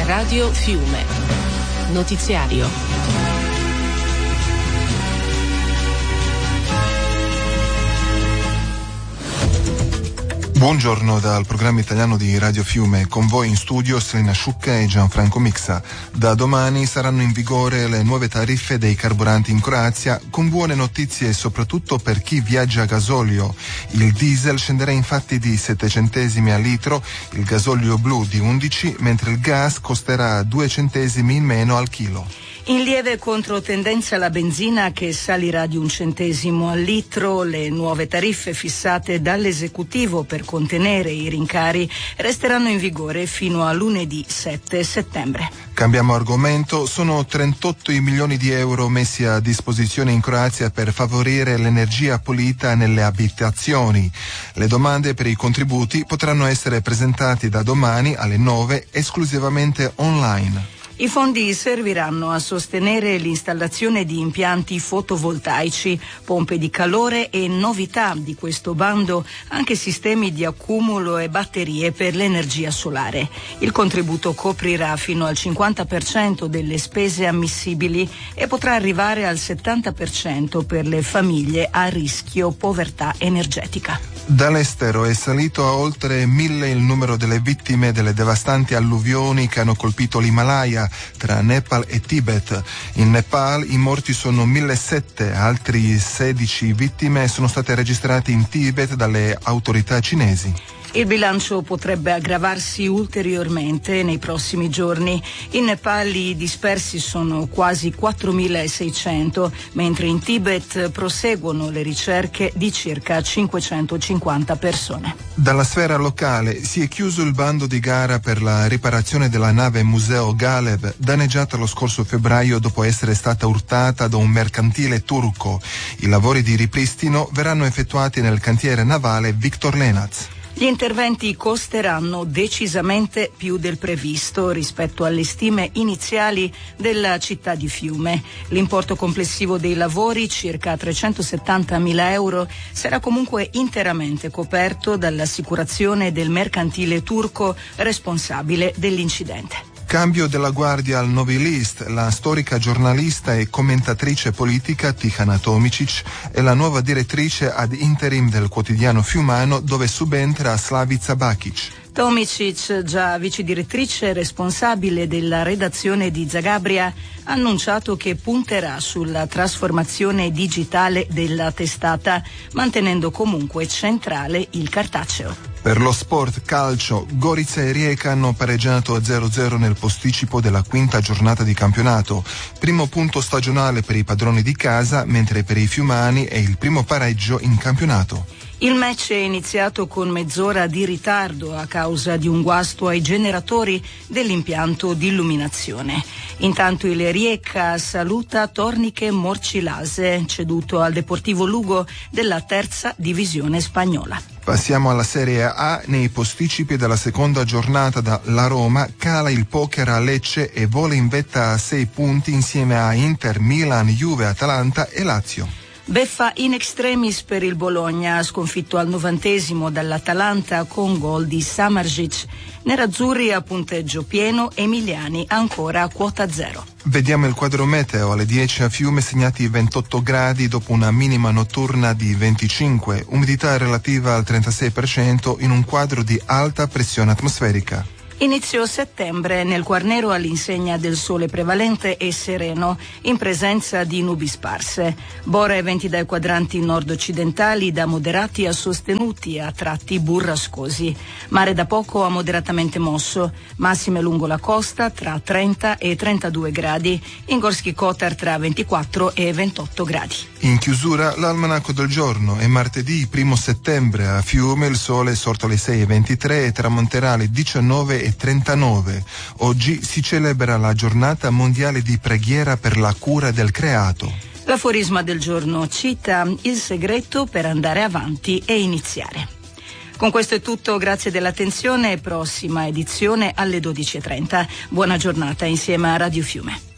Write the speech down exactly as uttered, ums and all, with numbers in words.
Radio Fiume. Notiziario. Buongiorno dal programma italiano di Radio Fiume, con voi in studio Selena Sciucca e Gianfranco Mixa. Da domani saranno in vigore le nuove tariffe dei carburanti in Croazia, con buone notizie soprattutto per chi viaggia a gasolio. Il diesel scenderà infatti di sette centesimi al litro, il gasolio blu di undici, mentre il gas costerà due centesimi in meno al chilo. In lieve controtendenza la benzina, che salirà di un centesimo al litro. Le nuove tariffe fissate dall'esecutivo per contenere i rincari resteranno in vigore fino a lunedì sette settembre. Cambiamo argomento. Sono trentotto i milioni di euro messi a disposizione in Croazia per favorire l'energia pulita nelle abitazioni. Le domande per i contributi potranno essere presentate da domani alle nove esclusivamente online. I fondi serviranno a sostenere l'installazione di impianti fotovoltaici, pompe di calore e, novità di questo bando, anche sistemi di accumulo e batterie per l'energia solare. Il contributo coprirà fino al cinquanta per cento delle spese ammissibili e potrà arrivare al settanta per cento per le famiglie a rischio povertà energetica. Dall'estero è salito a oltre mille il numero delle vittime delle devastanti alluvioni che hanno colpito l'Himalaya tra Nepal e Tibet. In Nepal i morti sono millesettecento, altri sedici vittime sono state registrate in Tibet dalle autorità cinesi. Il bilancio potrebbe aggravarsi ulteriormente nei prossimi giorni. In Nepal i dispersi sono quasi quattromilaseicento, mentre in Tibet proseguono le ricerche di circa cinquecentocinquanta persone. Dalla sfera locale si è chiuso il bando di gara per la riparazione della nave Museo Galeb, danneggiata lo scorso febbraio dopo essere stata urtata da un mercantile turco. I lavori di ripristino verranno effettuati nel cantiere navale Victor Lenaz. Gli interventi costeranno decisamente più del previsto rispetto alle stime iniziali della città di Fiume. L'importo complessivo dei lavori, circa trecentosettantamila euro, sarà comunque interamente coperto dall'assicurazione del mercantile turco responsabile dell'incidente. Cambio della guardia al Novi List. La storica giornalista e commentatrice politica Tihana Tomicic è la nuova direttrice ad interim del quotidiano fiumano, dove subentra Slavica Bakic. Tomicic, già vice direttrice responsabile della redazione di Zagabria, ha annunciato che punterà sulla trasformazione digitale della testata, mantenendo comunque centrale il cartaceo. Per lo sport calcio, Gorica e Rijeka hanno pareggiato a zero zero nel posticipo della quinta giornata di campionato. Primo punto stagionale per i padroni di casa, mentre per i fiumani è il primo pareggio in campionato. Il match è iniziato con mezz'ora di ritardo a causa di un guasto ai generatori dell'impianto di illuminazione. Intanto il Rijeka saluta Torniche Morcilase, ceduto al Deportivo Lugo della terza divisione spagnola. Passiamo alla Serie A. Nei posticipi della seconda giornata dalla Roma cala il poker a Lecce e vola in vetta a sei punti insieme a Inter, Milan, Juve, Atalanta e Lazio. Beffa in extremis per il Bologna, sconfitto al novantesimo dall'Atalanta con gol di Samardzic. Nerazzurri a punteggio pieno, emiliani ancora a quota zero. Vediamo il quadro meteo. Alle dieci a Fiume segnati ventotto gradi dopo una minima notturna di venticinque, umidità relativa al trentasei per cento in un quadro di alta pressione atmosferica. Inizio settembre nel Quarnero all'insegna del sole prevalente e sereno, in presenza di nubi sparse. Bora e venti dai quadranti nord-occidentali da moderati a sostenuti, a tratti burrascosi. Mare da poco a moderatamente mosso, massime lungo la costa tra trenta e trentadue gradi, in Gorski Kotar tra ventiquattro e ventotto gradi. In chiusura l'almanacco del giorno. È martedì primo settembre. A Fiume il sole è sorto alle sei e ventitré e tramonterà alle diciannove e trentanove. Oggi si celebra la giornata mondiale di preghiera per la cura del creato. L'aforisma del giorno cita il segreto per andare avanti e iniziare. Con questo è tutto, grazie dell'attenzione. Prossima edizione alle dodici e trenta. Buona giornata insieme a Radio Fiume.